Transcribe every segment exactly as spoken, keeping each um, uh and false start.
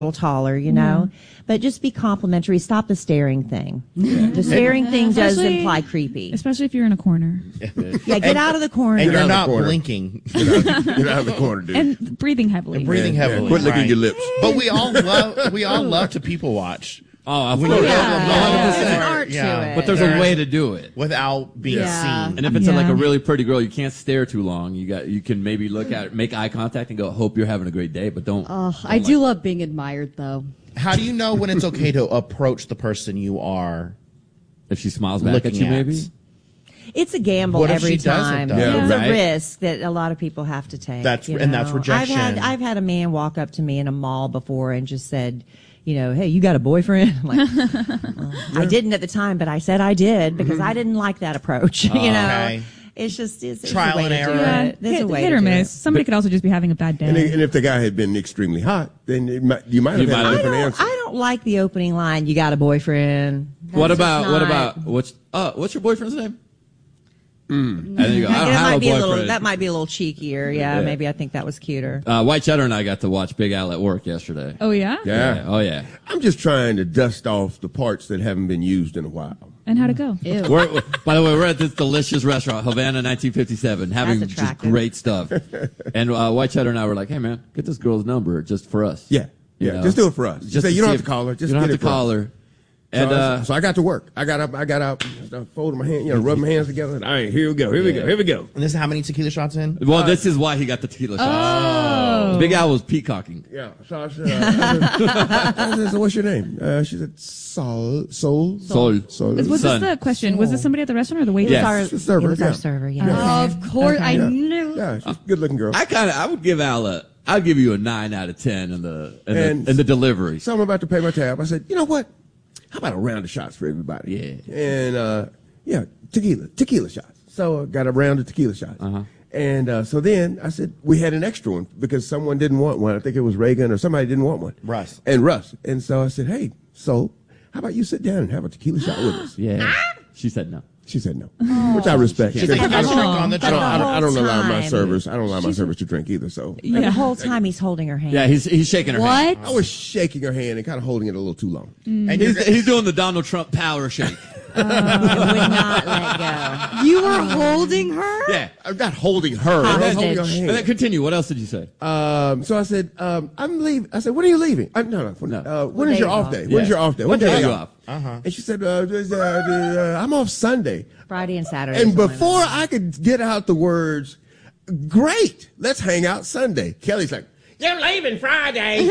little taller, you know, mm-hmm. but just be complimentary. Stop the staring thing. Yeah. The staring thing does especially, imply creepy. Especially if you're in a corner. Yeah, get and, out of the corner. And you're not corner. blinking. Get out, get out of the corner, dude. And breathing heavily. And breathing yeah, heavily. Yeah. Quit licking right. your lips. But we all love, we all love to people watch. Oh, of When course. you Yeah, have yeah, a there's an art to yeah. it. But there's a way to do it without being Yeah. seen. And if it's Yeah. like a really pretty girl, you can't stare too long. You got, you can maybe look at it, make eye contact, and go, "Hope you're having a great day," but don't. Oh, don't I like, do love being admired, though. How do you know when it's okay to approach the person you are if she smiles back at you, at? maybe. It's a gamble What if every she doesn't, time. though? It's Yeah. a Right. risk that a lot of people have to take. That's- you and know? that's rejection. I've had I've had a man walk up to me in a mall before and just said, you know, "Hey, you got a boyfriend?" I'm like, well, I didn't at the time, but I said I did because I didn't like that approach. you know, Okay. it's just it's, it's Trial a way and to error. do Yeah, it. There's hit, a way hit to or do miss. it. Somebody could also just be having a bad day. And, and if the guy had been extremely hot, then it might, you might have You had might a have- I different don't, answer. I don't like the opening line. You got a boyfriend. That's What just about what not- about what's uh what's your boyfriend's name? Mm. And then you go, I don't that have might a be a little. boyfriend. That might be a little cheekier. Yeah, Yeah. maybe I think that was cuter. Uh, White Cheddar and I got to watch Big Al at work yesterday. Oh, yeah? Yeah. Oh yeah. I'm just trying to dust off the parts that haven't been used in a while. And how'd it go? Ew. We're, by the way, we're at this delicious restaurant, Havana nineteen fifty-seven, having That's just attractive. great stuff. And uh, White Cheddar and I were like, "Hey, man, get this girl's number just for us." Yeah. You Yeah. know? Just do it for us. Just say, you don't see have if- to call her. Just you don't get have it to for call us. her. And so, uh, so I got to work. I got up. I got out. I folded my hand. You know, rubbed my hands together. All right, here we go. Here we Yeah. go. Here we go. And this is how many tequila shots in? well, this is why he got the tequila shots. Oh. Big Al was peacocking. Yeah. So I said, uh, I said, I said, so what's your name? Uh, she said, Sol. Sol. Sol. Sol. Was this Son. the question? Was this somebody at the restaurant or the waitress? Yes. Our, The server, it was yeah. our server. Yeah. Oh, of course, I Yeah. knew. Yeah, she's a good looking girl. I kind of, I would give Al a, I'd give you a nine out of ten in the in, And- the, in the delivery. So I'm about to pay my tab. I said, you know what? How about a round of shots for everybody? Yeah. And, uh, yeah, tequila, tequila shots. So I got a round of tequila shots. Uh-huh. And, uh, so then I said, we had an extra one because someone didn't want one. I think it was Reagan or somebody didn't want one. Russ. And Russ. And so I said, hey, so how about you sit down and have a tequila shot with us? Yeah. She said no. She said no, which I respect. She's like, I I don't, drink on the I don't, I don't, I don't whole allow my time. servers. I don't allow my servers to drink either. So But the whole time he's holding her hand. Yeah, he's he's shaking her hand. What? I was shaking her hand and kind of holding it a little too long. And you're, He's, he's doing the Donald Trump power shake. It would not let go. You were holding her? Yeah. I'm not holding her. I'm Hostage. holding her And hand. then continue. What else did you say? Um, so I said, um, I'm leaving. I said, when are you leaving? I, no, no. When, No. Uh, when What is day your is off off? day? Yeah. When's your off day? What day day are you you off? uh-huh. And she said, uh, uh, uh, I'm off Sunday. Friday and Saturday. And before I could get out the words, great, let's hang out Sunday. Kelly's like, you're leaving Friday.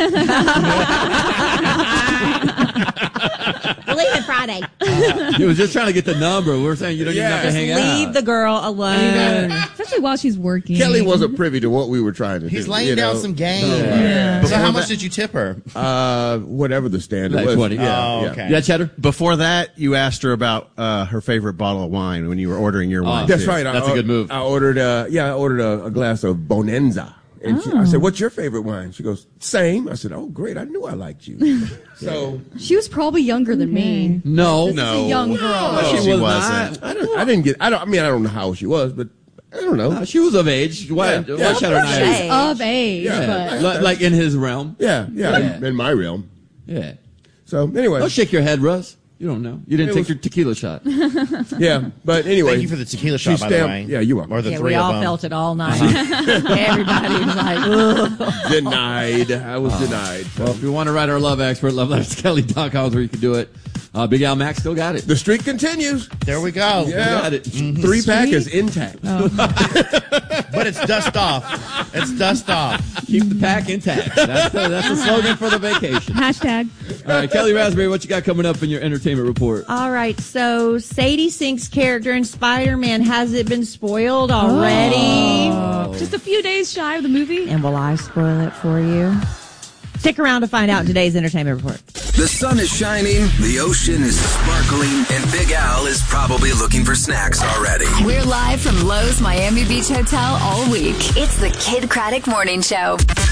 we're leaving Friday. He was just trying to get the number. We were saying you don't even Yeah. have to Just hang Leave out. the girl alone. Especially while she's working. Kelly wasn't privy to what we were trying to do. he's laying you down know? some game. Yeah. So how much did you tip her? Uh, whatever the standard Like was. twenty. Yeah, Oh, yeah. okay. Yeah, Cheddar? Before that, you asked her about uh, her favorite bottle of wine when you were ordering your wine. That's too. right. I That's a or- good move. I ordered, uh, yeah, I ordered a, a glass of Bonanza. And she, I said, what's your favorite wine? She goes, same. I said, oh, great. I knew I liked you. So She was probably younger than me. No. This is a young girl. No, She she was wasn't. I, don't, I didn't get, I don't, I mean, I don't know how old she was, but I don't know. Uh, she was of age. Why, Yeah. why Yeah. Cheddar and I? She's Of age, Yeah. but Like, like in his realm. Yeah, yeah, Yeah. In, in my realm. Yeah. So anyway, Don't shake your head, Russ. You don't know. You didn't It take was- your tequila shot. yeah, but anyway. Thank you for the tequila she shot, by the stamped- way. Yeah, you are. Or the Yeah, three we of all them. felt it all night. Everybody was like, ugh. Denied. I was denied. Well, if you want to write our love expert, love letters kelly dot com is where you can do it. Uh, Big Al Max still got it. The streak continues. There we go. Yeah. got it. Three pack is intact. But it's dust off. It's dust off. Keep the pack intact. That's the, that's the slogan for the vacation. Hashtag. All right, Kelly Raspberry, what you got coming up in your entertainment report? All right, so Sadie Sink's character in Spider-Man, has it been spoiled already? Oh. Just a few days shy of the movie. And will I spoil it for you? Stick around to find out in today's entertainment report. The sun is shining, the ocean is sparkling, and Big Al is probably looking for snacks already. We're live from Lowe's Miami Beach Hotel all week. It's the Kid Craddock Morning Show.